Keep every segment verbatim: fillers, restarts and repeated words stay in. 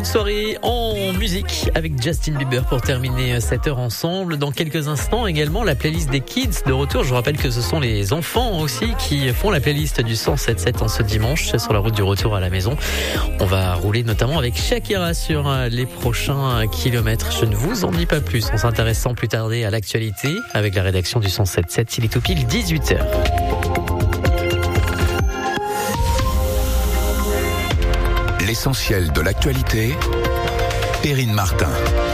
Soirée en musique avec Justin Bieber pour terminer cette heure ensemble. Dans quelques instants également la playlist des kids de retour. Je vous rappelle que ce sont les enfants aussi qui font la playlist du cent soixante-dix-sept en ce dimanche sur la route du retour à la maison. On va rouler notamment avec Shakira sur les prochains kilomètres. Je ne vous en dis pas plus. On s'intéresse sans plus tarder à l'actualité avec la rédaction du cent soixante-dix-sept. Il est tout pile dix-huit heures. L'essentiel de l'actualité, Perrine Martin.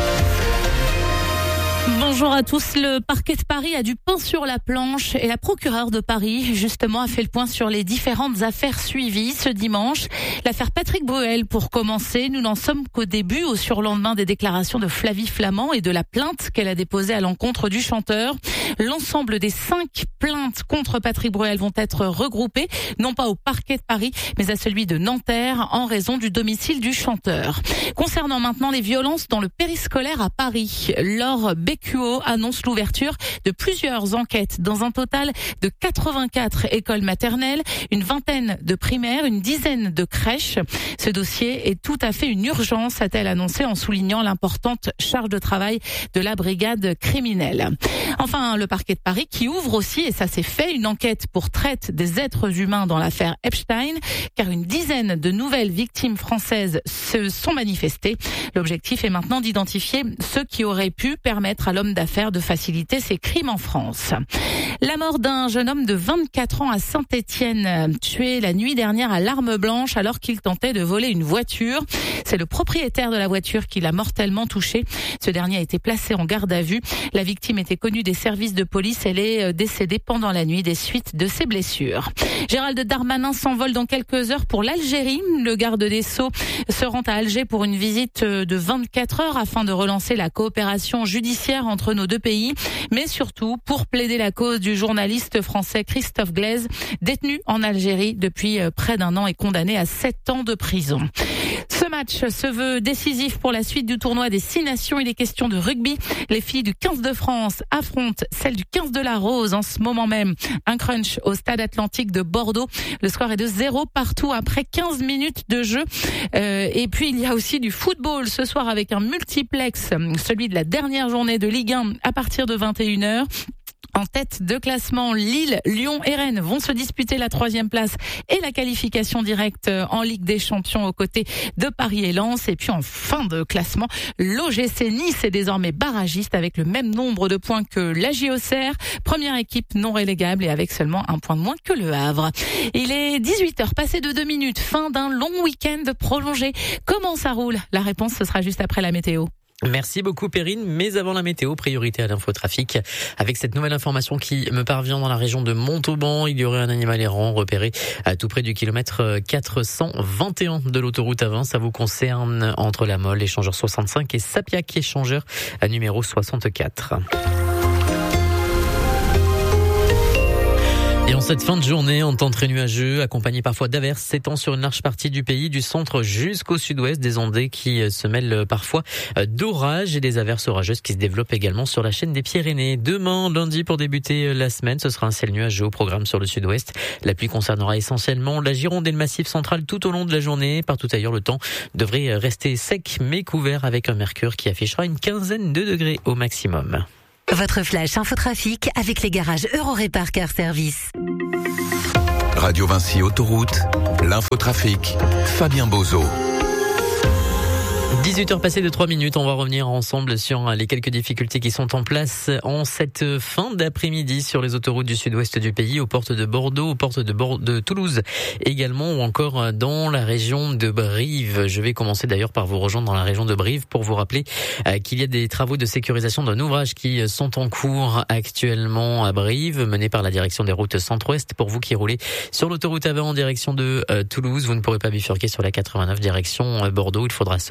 Bonjour à tous. Le parquet de Paris a du pain sur la planche et la procureure de Paris, justement, a fait le point sur les différentes affaires suivies ce dimanche. L'affaire Patrick Bruel, pour commencer, nous n'en sommes qu'au début, au surlendemain des déclarations de Flavie Flament et de la plainte qu'elle a déposée à l'encontre du chanteur. L'ensemble des cinq plaintes contre Patrick Bruel vont être regroupées, non pas au parquet de Paris, mais à celui de Nanterre, en raison du domicile du chanteur. Concernant maintenant les violences dans le périscolaire à Paris, Laure Bécuot annonce l'ouverture de plusieurs enquêtes dans un total de quatre-vingt-quatre écoles maternelles, une vingtaine de primaires, une dizaine de crèches. Ce dossier est tout à fait une urgence, a-t-elle annoncé en soulignant l'importante charge de travail de la brigade criminelle. Enfin, le parquet de Paris qui ouvre aussi, et ça c'est fait, une enquête pour traite des êtres humains dans l'affaire Epstein, car une dizaine de nouvelles victimes françaises se sont manifestées. L'objectif est maintenant d'identifier ceux qui auraient pu permettre à l'homme d'affaires de faciliter ses crimes en France. La mort d'un jeune homme de vingt-quatre ans à Saint-Étienne, tué la nuit dernière à l'arme blanche alors qu'il tentait de voler une voiture. C'est le propriétaire de la voiture qui l'a mortellement touché. Ce dernier a été placé en garde à vue. La victime était connue des services de police. Elle est décédée pendant la nuit des suites de ses blessures. Gérald Darmanin s'envole dans quelques heures pour l'Algérie. Le garde des Sceaux se rend à Alger pour une visite de vingt-quatre heures afin de relancer la coopération judiciaire entre nos deux pays, mais surtout pour plaider la cause du journaliste français Christophe Glaise, détenu en Algérie depuis près d'un an et condamné à sept ans de prison. Ce match se veut décisif pour la suite du tournoi des Six Nations. Il est question de rugby. Les filles du quinze de France affrontent celles du quinze de la Rose en ce moment même. Un crunch au stade Atlantique de Bordeaux. Le score est de zéro partout après quinze minutes de jeu. Euh, et puis il y a aussi du football ce soir avec un multiplex, celui de la dernière journée de Ligue un à partir de vingt et une heures. En tête de classement, Lille, Lyon et Rennes vont se disputer la troisième place et la qualification directe en Ligue des Champions aux côtés de Paris et Lens. Et puis en fin de classement, l'O G C Nice est désormais barragiste avec le même nombre de points que l'A J O C R, première équipe non relégable et avec seulement un point de moins que le Havre. Il est dix-huit heures, passé de deux minutes, fin d'un long week-end prolongé. Comment ça roule? La réponse, ce sera juste après la météo. Merci beaucoup Perrine, mais avant la météo, priorité à l'infotrafic. Avec cette nouvelle information qui me parvient dans la région de Montauban, il y aurait un animal errant repéré à tout près du kilomètre quatre cent vingt et un de l'autoroute A vingt. Ça vous concerne entre La Mole, échangeur soixante-cinq et Sapiac, échangeur à numéro soixante-quatre. Et en cette fin de journée, en temps très nuageux, accompagné parfois d'averses, s'étend sur une large partie du pays, du centre jusqu'au sud-ouest, des ondées qui se mêlent parfois d'orages et des averses orageuses qui se développent également sur la chaîne des Pyrénées. Demain, lundi, pour débuter la semaine, ce sera un ciel nuageux au programme sur le sud-ouest. La pluie concernera essentiellement la Gironde et le Massif central tout au long de la journée. Partout ailleurs, le temps devrait rester sec mais couvert avec un mercure qui affichera une quinzaine de degrés au maximum. Votre flash infotrafic avec les garages Eurorépar Car Service. Radio Vinci Autoroute, l'infotrafic, Fabien Bozo. dix-huit heures passées de trois minutes, on va revenir ensemble sur les quelques difficultés qui sont en place en cette fin d'après-midi sur les autoroutes du sud-ouest du pays, aux portes de Bordeaux, aux portes de, Bord- de Toulouse également, ou encore dans la région de Brive. Je vais commencer d'ailleurs par vous rejoindre dans la région de Brive pour vous rappeler qu'il y a des travaux de sécurisation d'un ouvrage qui sont en cours actuellement à Brive, menés par la direction des routes centre-ouest. Pour vous qui roulez sur l'autoroute A vingt en direction de Toulouse, vous ne pourrez pas bifurquer sur la quatre-vingt-neuf direction Bordeaux, il faudra sortir à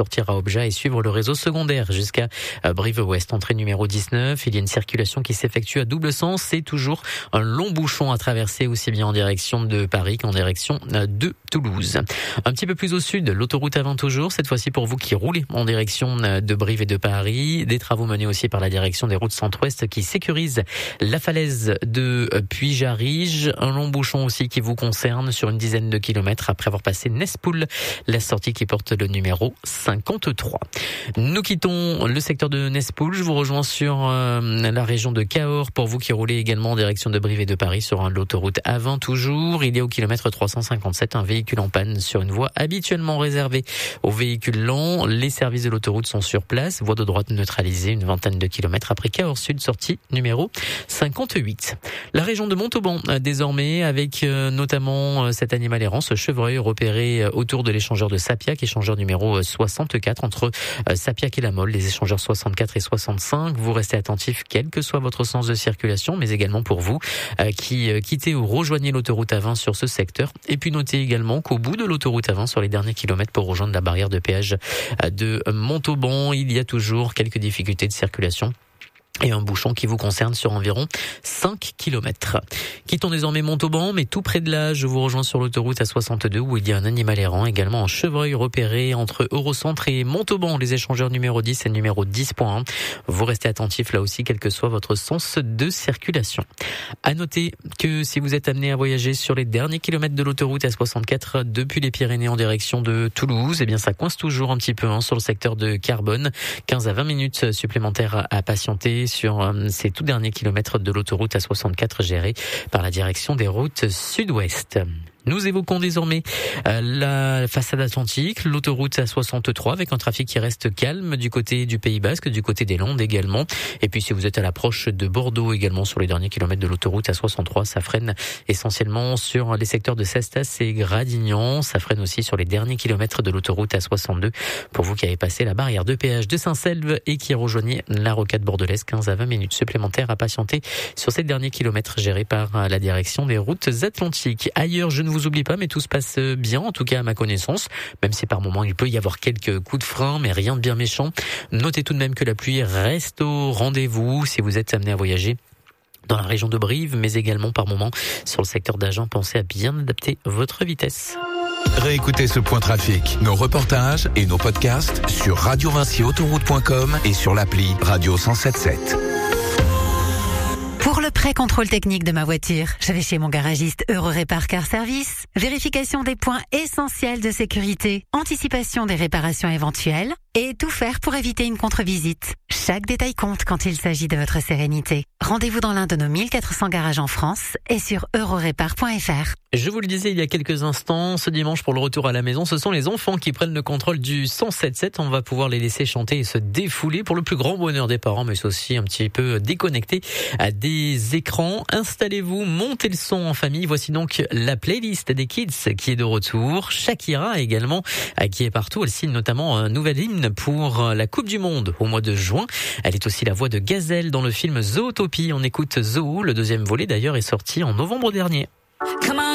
Obja et suivre le réseau secondaire jusqu'à Brive-Ouest. Entrée numéro dix-neuf, il y a une circulation qui s'effectue à double sens. C'est toujours un long bouchon à traverser aussi bien en direction de Paris qu'en direction de Toulouse. Un petit peu plus au sud, l'autoroute A vingt toujours, cette fois-ci pour vous qui roulez en direction de Brive et de Paris. Des travaux menés aussi par la direction des routes centre-ouest qui sécurisent la falaise de Puy-Jarige. Un long bouchon aussi qui vous concerne sur une dizaine de kilomètres après avoir passé Nespoul, la sortie qui porte le numéro cinquante-trois. Nous quittons le secteur de Nespoul. Je vous rejoins sur euh, la région de Cahors pour vous qui roulez également en direction de Brive et de Paris sur l'autoroute A vingt toujours. Il y a au kilomètre trois cent cinquante-sept un véhicule en panne sur une voie habituellement réservée aux véhicules lents. Les services de l'autoroute sont sur place. Voie de droite neutralisée, une vingtaine de kilomètres après Cahors Sud, sortie numéro cinquante-huit. La région de Montauban, désormais, avec euh, notamment euh, cet animal errant, ce chevreuil repéré euh, autour de l'échangeur de Sapiac, échangeur numéro soixante-quatre, entre euh, Sapiac et la Mole, les échangeurs soixante-quatre et soixante-cinq. Vous restez attentif, quel que soit votre sens de circulation, mais également pour vous euh, qui euh, quittez ou rejoignez l'autoroute A vingt sur ce secteur. Et puis notez également qu'au bout de l'autoroute A vingt, sur les derniers kilomètres pour rejoindre la barrière de péage de Montauban, il y a toujours quelques difficultés de circulation et un bouchon qui vous concerne sur environ cinq kilomètres. Quittons désormais Montauban, mais tout près de là, je vous rejoins sur l'autoroute A soixante-deux où il y a un animal errant, également un chevreuil repéré entre Eurocentre et Montauban, les échangeurs numéro dix et numéro dix point un. Vous restez attentifs là aussi, quel que soit votre sens de circulation. À noter que si vous êtes amené à voyager sur les derniers kilomètres de l'autoroute A soixante-quatre depuis les Pyrénées en direction de Toulouse, eh bien ça coince toujours un petit peu hein, sur le secteur de Carbone. quinze à vingt minutes supplémentaires à patienter sur ces tout derniers kilomètres de l'autoroute A soixante-quatre gérée par la direction des routes sud-ouest. Nous évoquons désormais euh, la façade atlantique, l'autoroute A soixante-trois avec un trafic qui reste calme du côté du Pays Basque, du côté des Landes également. Et puis si vous êtes à l'approche de Bordeaux également sur les derniers kilomètres de l'autoroute A soixante-trois, ça freine essentiellement sur les secteurs de Cestas et Gradignan. Ça freine aussi sur les derniers kilomètres de l'autoroute A soixante-deux pour vous qui avez passé la barrière de péage de Saint-Selve et qui rejoignez la rocade bordelaise. quinze à vingt minutes supplémentaires à patienter sur ces derniers kilomètres gérés par la direction des routes atlantiques. Ailleurs, je ne vous oublie pas, mais tout se passe bien, en tout cas à ma connaissance, même si par moment il peut y avoir quelques coups de frein, mais rien de bien méchant. Notez tout de même que la pluie reste au rendez-vous si vous êtes amené à voyager dans la région de Brive, mais également par moment sur le secteur d'Agen. Pensez à bien adapter votre vitesse. Réécoutez ce point trafic, nos reportages et nos podcasts sur radio vinci autoroute point com et sur l'appli Radio cent sept sept. Pour le pré-contrôle technique de ma voiture, je vais chez mon garagiste Eurorépar Car Service. Vérification des points essentiels de sécurité, anticipation des réparations éventuelles et tout faire pour éviter une contre-visite. Chaque détail compte quand il s'agit de votre sérénité. Rendez-vous dans l'un de nos mille quatre cents garages en France et sur eurorépar point f r. Je vous le disais il y a quelques instants, ce dimanche pour le retour à la maison, ce sont les enfants qui prennent le contrôle du cent sept sept. On va pouvoir les laisser chanter et se défouler pour le plus grand bonheur des parents, mais c'est aussi un petit peu déconnecté à des écrans. Installez-vous, montez le son en famille. Voici donc la playlist des kids qui est de retour. Shakira également, qui est partout. Elle signe notamment un nouvel hymne pour la Coupe du Monde au mois de juin. Elle est aussi la voix de Gazelle dans le film Zootopie. On écoute Zoo. Le deuxième volet d'ailleurs est sorti en novembre dernier.